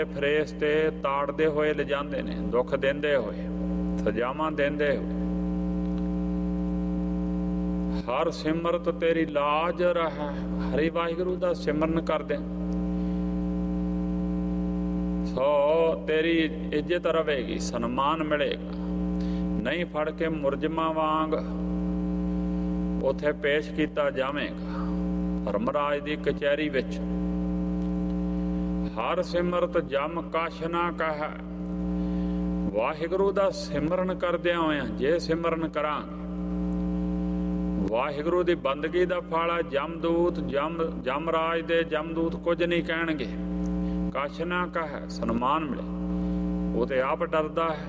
ਫਰੇਸ਼ਤੇ ਤਾੜਦੇ ਹੋਏ ਲਿਜਾਂਦੇ ਨੇ, ਦੁੱਖ ਦਿੰਦੇ ਹੋਏ, ਸਜ਼ਾਵਾਂ ਦਿੰਦੇ ਹੋਏ। ਹਰ ਸਿਮਰਤ ਤੇਰੀ ਲਾਜ ਰਹਿ। ਹਰੀ ਵਾਹਿਗੁਰੂ ਦਾ ਸਿਮਰਨ ਕਰਦੇ ਸੋ ਤੇਰੀ ਇੱਜ਼ਤ ਰਵੇਗੀ, ਸਨਮਾਨ ਮਿਲੇਗਾ। ਨਹੀਂ ਫੜ ਕੇ ਮੁਰਜਮਾਂ ਵਾਂਗ ਉੱਥੇ ਪੇਸ਼ ਕੀਤਾ ਜਾਵੇਗਾ ਧਰਮਰਾਜ ਦੀ ਕਚਹਿਰੀ ਵਿੱਚ। ਹਰ ਸਿਮਰਤ ਜਮ ਕਛ ਨਾ ਕਹਿ। ਵਾਹਿਗੁਰੂ ਦਾ ਸਿਮਰਨ ਕਰਦਿਆਂ ਹੋਇਆਂ ਜੇ ਸਿਮਰਨ ਕਰਾਂਗੇ, ਵਾਹਿਗੁਰੂ ਦੀ ਬੰਦਗੀ ਦਾ ਫਲ ਹੈ। ਜਮਦੂਤ ਜਮਰਾਜ ਦੇ ਜਮਦੂਤ ਕੁਝ ਨਹੀਂ ਕਹਿਣਗੇ। ਕਛ ਨਾ ਕਹਿ, ਸਨਮਾਨ ਮਿਲੇ। ਉਹ ਤੇ ਆਪ ਡਰਦਾ ਹੈ।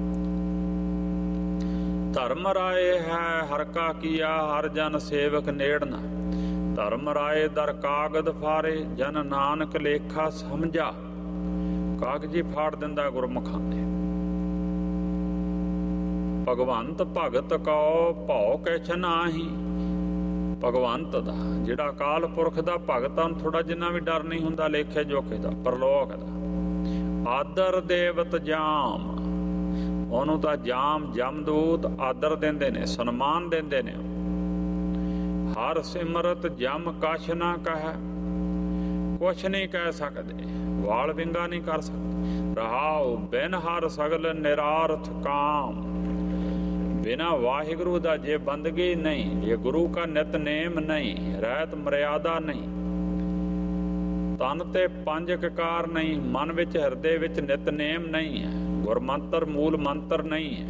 ਧਰਮ ਰਾਏ ਹੈ ਹਰ ਕਾ ਕੀਆ, ਹਰ ਜਨ ਸੇਵਕ ਨੇੜਨਾ। ਧਰਮ ਰਾਏ ਦਰ ਕਾਗਦ ਫਾਰੇ, ਜਨ ਨਾਨਕ ਲੇਖਾ ਸਮਝਾ। ਕਾਗਜ਼ੀ ਫਾੜ ਦਿੰਦਾ ਗੁਰਮੁਖਾਂ ਦੇ। ਭਗਵੰਤ ਭਗਤ ਕਉ ਭਉ ਕਿਛ ਨਾਹੀ। ਭਗਵੰਤ ਦਾ ਜਿਹੜਾ ਅਕਾਲ ਪੁਰਖ ਦਾ ਭਗਤ ਆ, ਥੋੜਾ ਜਿੰਨਾ ਵੀ ਡਰ ਨਹੀਂ ਹੁੰਦਾ ਲੇਖੇ ਜੋਖੇ ਦਾ, ਪਰਲੋਕ ਦਾ। ਆਦਰ ਦੇਵਤ ਜਾਮ, ਉਹਨੂੰ ਤਾਂ ਜਾਮ ਜਮਦੂਤ ਆਦਰ ਦਿੰਦੇ ਨੇ, ਸਨਮਾਨ ਦਿੰਦੇ ਨੇ। ਹਰ ਸਿਮਰਤ ਜਮ ਕਛ ਨਾ ਕਹਿ। ਕੁਛ ਨਹੀਂ ਕਹਿ ਸਕਦੇ, ਵਾਲ ਵਿੰਗਾ ਨਹੀਂ ਕਰ ਸਕਦੇ। ਰਹਾਉ ਬਿਨ ਹਰ ਸਗਲ ਨਿਰਾਰਥ ਕਾਮ। ਬਿਨਾ ਵਾਹਿਗੁਰੂ ਦਾ ਜੇ ਬੰਦਗੀ ਨਹੀਂ, ਜੇ ਗੁਰੂ ਕਾ ਨਿਤਨੇਮ ਨਹੀਂ, ਰਹਿਤ ਮਰਿਆਦਾ ਨਹੀਂ, ਤਨ ਤੇ ਪੰਜ ਕਕਾਰ ਨਹੀਂ, ਮਨ ਵਿੱਚ ਹਿਰਦੇ ਵਿੱਚ ਨਿਤਨੇਮ ਨਹੀਂ ਹੈ, ਗੁਰਮੰਤਰ ਮੂਲ ਮੰਤਰ ਨਹੀਂ ਹੈ।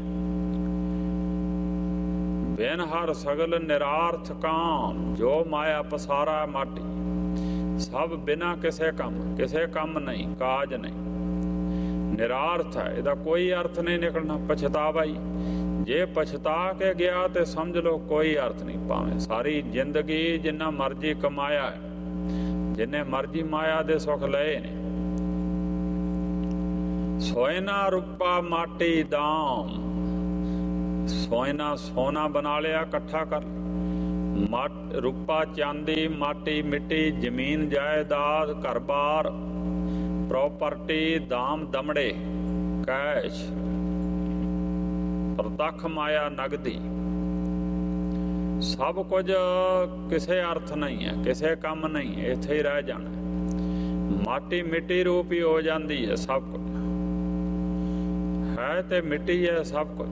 ਬਿਨ ਹਰ ਸਗਲ ਨਿਰਾਰਥ ਕਾਮ। ਜੋ ਮਾਇਆ ਪਸਾਰਾ ਮਾਟੀ, ਸਭ ਬਿਨਾ ਕਿਸੇ ਕੰਮ ਨਹੀਂ, ਕਾਜ ਨਹੀਂ। ਨਿਰਾਰਥ ਹੈ, ਇਹਦਾ ਕੋਈ ਅਰਥ ਨਹੀਂ ਨਿਕਲਣਾ। ਪਛਤਾਵਾ ਹੀ, ਜੇ ਪਛਤਾ ਕੇ ਗਿਆ ਤੇ ਸਮਝ ਲਓ ਕੋਈ ਅਰਥ ਨਹੀਂ। ਭਾਵੇਂ ਸਾਰੀ ਜ਼ਿੰਦਗੀ ਜਿੰਨਾ ਮਰਜ਼ੀ ਕਮਾਇਆ, ਜਿੰਨੇ ਮਰਜ਼ੀ ਮਾਇਆ ਦੇ ਸੁੱਖ ਲਏ ਨੇ। ਸੋਇਨਾ ਰੂਪਾ ਮਾਟੀ ਦਾਮ। ਸੋਇਨਾ ਸੋਨਾ ਬਣਾ ਲਿਆ, ਇਕੱਠਾ ਕਰ। ਰੂਪਾ ਚਾਂਦੀ, ਮਾਟੀ ਮਿੱਟੀ, ਜ਼ਮੀਨ ਜਾਇਦਾਦ, ਘਰ ਬਾਰ, ਪ੍ਰੋਪਰਟੀ, ਦਾਮ ਦਮੜੇ, ਕੈਸ਼, ਪ੍ਰਤੱਖ ਮਾਇਆ, ਨਗਦੀ, ਸਭ ਕੁਝ ਕਿਸੇ ਅਰਥ ਨਹੀਂ ਹੈ, ਕਿਸੇ ਕੰਮ ਨਹੀਂ, ਇੱਥੇ ਹੀ ਰਹਿ ਜਾਣਾ। ਮਾਟੀ ਮਿੱਟੀ ਰੂਪ ਹੀ ਹੋ ਜਾਂਦੀ ਹੈ। ਸਭ ਕੁਝ ਹੈ ਤੇ ਮਿੱਟੀ ਹੈ, ਸਭ ਕੁਝ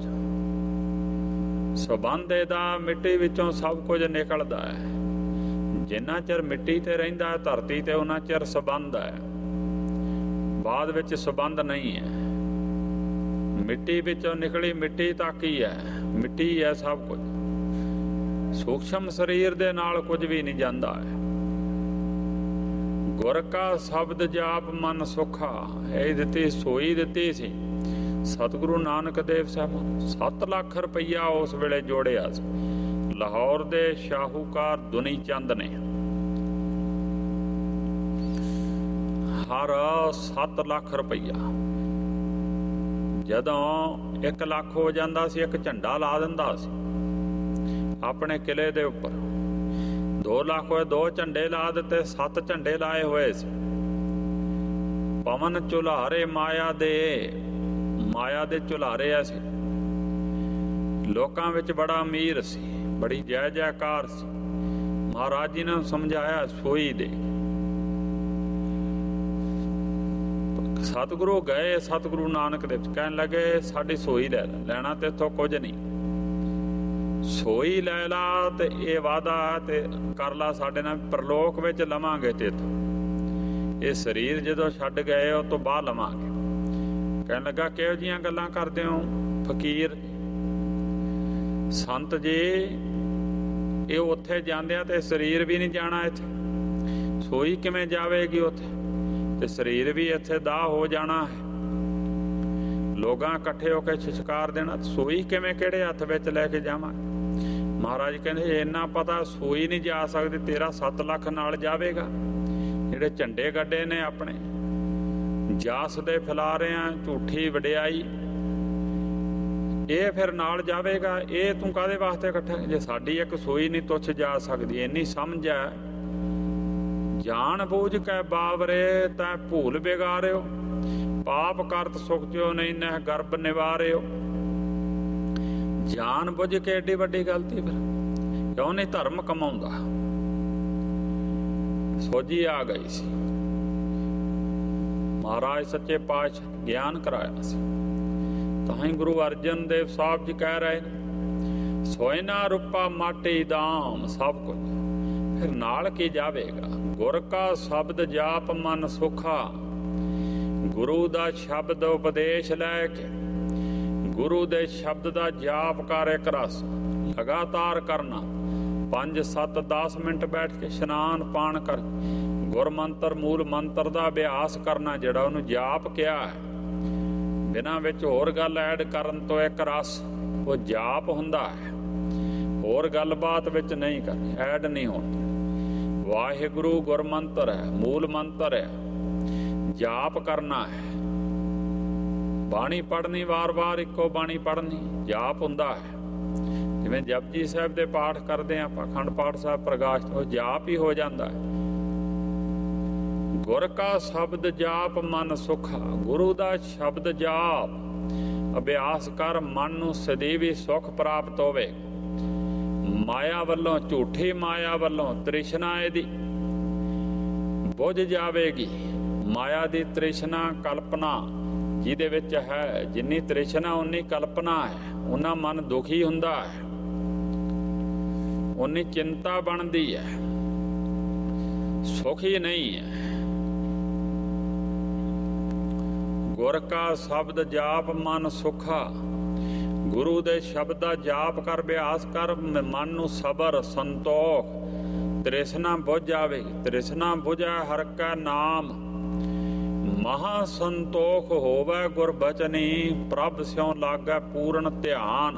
ਸੰਬੰਧ ਇਹਦਾ ਮਿੱਟੀ ਵਿੱਚੋਂ ਸਭ ਕੁਝ ਨਿਕਲਦਾ ਹੈ। ਜਿੰਨਾ ਚਿਰ ਮਿੱਟੀ ਤੇ ਰਹਿੰਦਾ ਹੈ ਧਰਤੀ ਤੇ, ਉਹਨਾਂ ਚਿਰ ਸੰਬੰਧ ਹੈ। ਬਾਅਦ ਵਿੱਚ ਸੰਬੰਧ ਨਹੀਂ ਹੈ। ਮਿੱਟੀ ਵਿੱਚੋਂ ਨਿਕਲੀ ਮਿੱਟੀ ਤੱਕ ਹੀ ਹੈ, ਮਿੱਟੀ ਹੈ ਸਭ ਕੁਝ। ਸੂਖਸ਼ਮ ਸਰੀਰ ਦੇ ਨਾਲ ਕੁਝ ਵੀ ਨਹੀਂ ਜਾਂਦਾ ਹੈ। ਗੁਰ ਕਾ ਸ਼ਬਦ ਜਾਪ ਮਨ ਸੁਖਾ। ਇਹ ਦਿੱਤੀ ਸੋਈ ਦਿੱਤੀ ਸੀ ਸਤਿਗੁਰੂ ਨਾਨਕ ਦੇਵ ਸਾਹਿਬ। 7 ਲੱਖ ਰੁਪਈਆ ਉਸ ਵੇਲੇ ਜੋੜਿਆ ਸੀ ਲਾਹੌਰ ਦੇ ਸ਼ਾਹੂਕਾਰ ਦੁਨੀ ਚੰਦ ਨੇ। ਹਰ 7 ਲੱਖ ਰੁਪਈਆ। ਜਦੋਂ 1 ਲੱਖ ਹੋ ਜਾਂਦਾ ਸੀ, ਇੱਕ ਝੰਡਾ ਲਾ ਦਿੰਦਾ ਸੀ ਆਪਣੇ ਕਿਲੇ ਦੇ ਉੱਪਰ। 2 ਲੱਖ ਹੋਏ, 2 ਝੰਡੇ ਲਾ ਦਿੱਤੇ, 7 ਝੰਡੇ ਲਾਏ ਹੋਏ ਸੀ। ਪਵਨ ਝੁਲਾਰੇ ਮਾਇਆ ਦੇ ਝੁਲਾਰੇ ਆ ਸੀ। ਲੋਕਾਂ ਵਿੱਚ ਬੜਾ ਅਮੀਰ ਸੀ, ਬੜੀ ਜੈ ਜੈਕਾਰ ਸੀ। ਮਹਾਰਾਜ ਜੀ ਨੇ ਸਮਝਾਇਆ ਸੋਈ ਦੇ। ਸਤਿਗੁਰੂ ਗਏ, ਸਤਿਗੁਰੂ ਨਾਨਕ ਦੇਵ ਕਹਿਣ ਲੱਗੇ ਸਾਡੀ ਸੋਈ ਲੈ ਲੈ, ਲੈਣਾ ਤੇ ਇੱਥੋਂ ਕੁਝ ਨਹੀਂ। ਸੋਈ ਲੈ ਲਾ ਤੇ ਇਹ ਵਾਅਦਾ ਤੇ ਕਰ ਲਾ ਸਾਡੇ ਨਾਲ, ਪਰਲੋਕ ਵਿੱਚ ਲਵਾਂਗੇ ਤੇ ਇੱਥੋਂ। ਇਹ ਸਰੀਰ ਜਦੋਂ ਛੱਡ ਗਏ ਉਹ ਤੋਂ ਬਾਅਦ ਲਵਾਂਗੇ। ਕਹਿਣ ਲੱਗਾ ਕਿਹੋ ਜਿਹੀਆਂ ਗੱਲਾਂ ਕਰਦੇ ਹੋ ਫਕੀਰ ਸੰਤ ਜੀ, ਇਹ ਉੱਥੇ ਜਾਂਦੇ ਆ ਤੇ ਸਰੀਰ ਵੀ ਨਹੀਂ ਜਾਣਾ, ਇੱਥੇ ਸੋਈ ਕਿਵੇਂ ਜਾਵੇਗੀ ਉੱਥੇ, ਤੇ ਸਰੀਰ ਵੀ ਇੱਥੇ ਦਾਹ ਹੋ ਜਾਣਾ ਹੈ। ਲੋਕਾਂ ਇਕੱਠੇ ਹੋ ਕੇ ਛਿਛਕਾਰ ਦੇਣਾ, ਸੋਈ ਕਿਵੇਂ ਕਿਹੜੇ ਹੱਥ ਵਿੱਚ ਲੈ ਕੇ ਜਾਵਾਂ। ਮਹਾਰਾਜ ਕਹਿੰਦੇ ਇੰਨਾ ਪਤਾ ਸੋਈ ਨਹੀਂ ਜਾ ਸਕਦੀ, ਤੇਰਾ 7 ਲੱਖ ਨਾਲ ਜਾਵੇਗਾ। ਜਿਹੜੇ ਝੰਡੇ ਗੱਡੇ ਨੇ ਆਪਣੇ ਜਾਸ ਦੇ ਫੈਲਾ ਰਹੇ ਆ, ਝੂਠੀ ਵਡਿਆਈ, ਇਹ ਫਿਰ ਨਾਲ ਜਾਵੇਗਾ। ਇਹ ਤੂੰ ਕਾਹਦੇ ਵਾਸਤੇ ਇਕੱਠਾ, ਜੇ ਸਾਡੀ ਇੱਕ ਸੋਈ ਨਹੀਂ ਤੁੱਛ ਜਾ ਸਕਦੀ। ਇੰਨੀ ਸਮਝ ਹੈ। ਜਾਣ ਬੂਝ ਕੇ ਬਾਵਰੇ ਤੈਂ ਭੂਲ ਬਿਗਾਰਿਓ। ਪਾਪ ਕਰਤ ਸੁਖ ਜਿਉ ਨਹੀਂ ਨਹਿ ਗਰਭ ਨਿਵਾਰਿਓ। ਜਾਣ ਬੁੱਝ ਕੇ ਏਡੀ ਵੱਡੀ ਗਲਤੀ ਫਿਰ ਕਿਉਂ ਨਹੀਂ ਧਰਮ ਕਮਾਉਂਦਾ? ਸੋਝੀ ਆ ਗਈ ਸੀ, ਮਹਾਰਾਜ ਸੱਚੇ ਪਾਤਸ਼ਾਹ ਗਿਆਨ ਕਰਾਇਆ ਸੀ। ਤਾਂ ਹੀ ਗੁਰੂ ਅਰਜਨ ਦੇਵ ਸਾਹਿਬ ਜੀ ਕਹਿ ਰਹੇ ਨੇ, ਸੋਇਨਾ ਰੂਪਾ ਮਾਟੀ ਦਾਮ ਸਭ ਕੁਝ। ਫਿਰ ਨਾਲ ਕੀ ਜਾਵੇਗਾ? ਗੁਰ ਕਾ ਸ਼ਬਦ ਜਾਪ ਮਨ ਸੁਖਾ। ਗੁਰੂ ਦਾ ਸ਼ਬਦ ਉਪਦੇਸ਼ ਲੈ ਕੇ ਗੁਰੂ ਦੇ ਸ਼ਬਦ ਦਾ ਜਾਪ ਕਰ ਇੱਕ ਰਸ ਲਗਾਤਾਰ ਕਰਨਾ। 5 7 10 ਮਿੰਟ ਬੈਠ ਕੇ ਇਸ਼ਨਾਨ ਪਾਣ ਕਰ ਗੁਰ ਮੰਤਰ ਮੂਲ ਮੰਤਰ ਦਾ ਅਭਿਆਸ ਕਰਨਾ, ਜਿਹੜਾ ਉਹਨੂੰ ਜਾਪ ਕਿਹਾ ਹੈ। ਬਿਨਾਂ ਵਿੱਚ ਹੋਰ ਗੱਲ ਐਡ ਕਰਨ ਤੋਂ ਇੱਕ ਰਸ ਉਹ ਜਾਪ ਹੁੰਦਾ ਹੈ। ਹੋਰ ਗੱਲਬਾਤ ਵਿੱਚ ਨਹੀਂ ਕਰਨੀ, ਐਡ ਨਹੀਂ ਹੋਣੀ। ਵਾਹਿਗੁਰੂ ਗੁਰ ਮੰਤਰ ਹੈ, ਮੂਲ ਮੰਤਰ ਹੈ, ਜਾਪ ਕਰਨਾ ਹੈ। ਬਾਣੀ ਪੜ੍ਹਨੀ, ਵਾਰ-ਵਾਰ ਇੱਕੋ ਬਾਣੀ ਪੜ੍ਹਨੀ, ਜਾਪ ਹੁੰਦਾ ਹੈ। ਜਿਵੇਂ ਜਪਜੀ ਸਾਹਿਬ ਦੇ ਪਾਠ ਕਰਦੇ ਹਾਂ, ਅਖੰਡ ਪਾਠ ਸਾਹਿਬ ਪ੍ਰਕਾਸ਼, ਉਹ ਜਾਪ ਹੀ ਹੋ ਜਾਂਦਾ ਹੈ। ਗੁਰ ਕਾ ਸ਼ਬਦ ਜਾਪ ਮਨ ਸੁਖਾ। ਗੁਰੂ ਦਾ ਸ਼ਬਦ ਜਾਪ ਅਭਿਆਸ ਕਰ, ਮਨ ਨੂੰ ਸਦੀਵੀ ਸੁਖ ਪ੍ਰਾਪਤ ਹੋਵੇ। ਮਾਇਆ ਵੱਲੋਂ, ਝੂਠੀ ਮਾਇਆ ਵੱਲੋਂ ਤ੍ਰਿਸ਼ਨਾ ਇਹਦੀ ਬੁੱਝ ਜਾਵੇਗੀ। ਮਾਇਆ ਦੀ ਤ੍ਰਿਸ਼ਨਾ ਕਲਪਨਾ ਜਿਹਦੇ ਵਿੱਚ ਹੈ, ਜਿੰਨੀ ਤ੍ਰਿਸ਼ਨਾ ਉਨੀ ਕਲਪਨਾ ਹੈ, ਉਨਾ ਮਨ ਦੁਖੀ ਹੁੰਦਾ ਹੈ, ਉਨੀ ਚਿੰਤਾ ਬਣਦੀ ਹੈ, ਸੁਖੀ ਨਹੀਂ ਹੈ। ਗੁਰ ਕਾ ਸ਼ਬਦ ਜਾਪ ਮਨ ਸੁਖਾ। ਗੁਰੂ ਦੇ ਸ਼ਬਦ ਦਾ ਜਾਪ ਕਰ, ਅਭਿਆਸ ਕਰ, ਮਨ ਨੂੰ ਸਬਰ ਸੰਤੋਖ, ਤ੍ਰਿਸ਼ਨਾ ਬੁੱਝ ਜਾਵੇਗੀ। ਤ੍ਰਿਸ਼ਨਾ ਬੁਝੈ ਹਰਿ ਕਾ ਨਾਮ, ਮਹਾ ਸੰਤੋਖ ਹੋਵੇ ਗੁਰ ਬਚਨੀ। ਪ੍ਰਭ ਸਿਉ ਲਾਗੈ ਪੂਰਨ ਧਿਆਨ।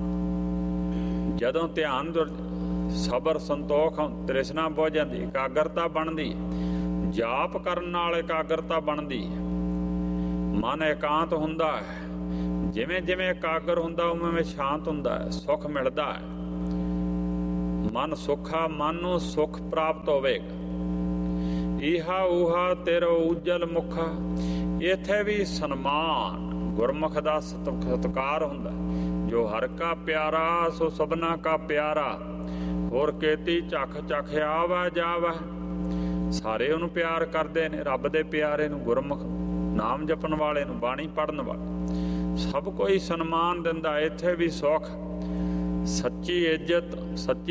ਜਦੋਂ ਧਿਆਨ, ਸਬਰ ਸੰਤੋਖ, ਤ੍ਰਿਸ਼ਨਾ ਬੁੱਝ ਜਾਂਦੀ, ਇਕਾਗਰਤਾ ਬਣਦੀ। ਜਾਪ ਕਰਨ ਨਾਲ ਇਕਾਗਰਤਾ ਬਣਦੀ ਹੈ, ਮਨ ਇਕਾਂਤ ਹੁੰਦਾ ਹੈ। ਜਿਵੇਂ ਜਿਵੇਂ ਇਕਾਗਰ ਹੁੰਦਾ ਉਵੇਂ ਸ਼ਾਂਤ ਹੁੰਦਾ ਹੈ, ਸੁੱਖ ਮਿਲਦਾ ਹੈ। ਮਨ ਸੁੱਖਾ, ਮਨ ਨੂੰ ਸੁੱਖ ਪ੍ਰਾਪਤ ਹੋਵੇਗਾ। ਇਹਾ ਉਹਾ ਤੇਰਾ ਉਜਲ ਮੁਖਾ। ਇੱਥੇ ਵੀ ਸਨਮਾਨ, ਗੁਰਮੁਖ ਦਾ ਸਤਿਕਾਰ ਹੁੰਦਾ। ਜੋ ਹਰ ਕਾ ਪਿਆਰਾ ਸੋ ਸਭਨਾ ਕਾ ਪਿਆਰਾ। ਹੋਰ ਕੇਤੀ ਝੱਖ ਝੱਖ ਆਵੈ ਜਾਵੈ। ਸਾਰੇ ਉਹਨੂੰ ਪਿਆਰ ਕਰਦੇ ਨੇ, ਰੱਬ ਦੇ ਪਿਆਰੇ ਨੂੰ, ਗੁਰਮੁਖ ਨਾਮ ਜਪਣ ਵਾਲੇ ਨੂੰ, ਬਾਣੀ ਪੜ੍ਹਨ ਵਾਲੇ, ਸਭ ਕੋਈ ਸਨਮਾਨ ਦਿੰਦਾ। ਇੱਥੇ ਵੀ ਸੁੱਖ, ਸੱਚੀ ਇੱਜ਼ਤ, ਸੱਚੀ